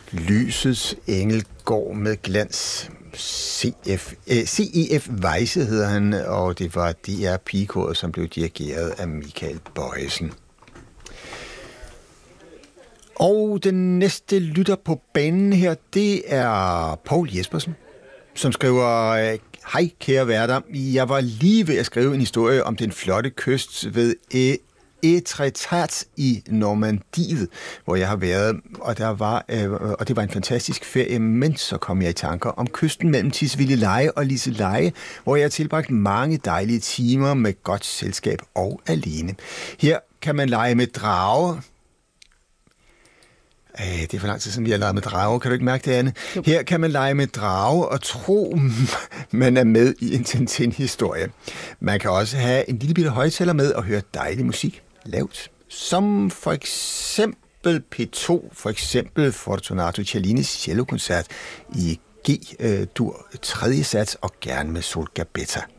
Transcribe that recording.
Lysets engel går med glans. C.F. Weise hedder han, og det var DR Pigekoret, som blev dirigeret af Michael Bojesen. Og den næste lytter på banen her, det er Poul Jespersen, som skriver: Hej kære værter, jeg var lige ved at skrive en historie om den flotte kyst ved Etretat i Normandiet, hvor jeg har været, og det var en fantastisk ferie, men så kom jeg i tanker om kysten mellem Tisvildeleje og Liseleje, hvor jeg har tilbragt mange dejlige timer med godt selskab og alene. Her kan man lege med drager. Det er for lang tid siden, vi har leget med drage. Kan du ikke mærke det, Anne? Her kan man lege med drage og tro, man er med i en Tintin-historie. Man kan også have en lille bitte højtaler med og høre dejlig musik lavt. Som for eksempel P2, for eksempel Fortunato Cellinis cellokoncert i G-dur 3. sats og gerne med Sol Gabetta.